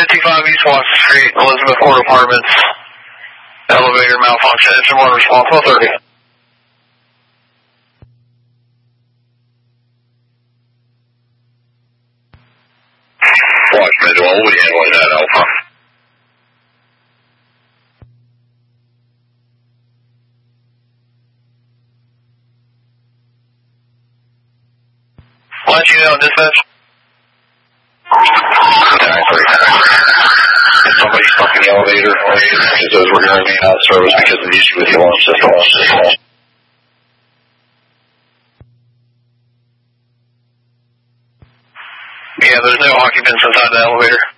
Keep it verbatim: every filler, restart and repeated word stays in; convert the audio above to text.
fifty-five East Washington Street, Elizabeth Court Apartments. Elevator malfunction, engine one response, one thirty. Washington, well, we'll be handling that, Alpha. Let you know, dispatch. Somebody stuck in the elevator. It says we're going to remain out of service because of the issue with the alarm system. Yeah, there's no occupants inside the elevator.